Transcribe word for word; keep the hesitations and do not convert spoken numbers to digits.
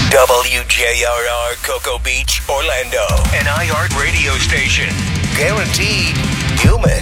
W J R R Cocoa Beach, Orlando. An iHeart radio station. Guaranteed human.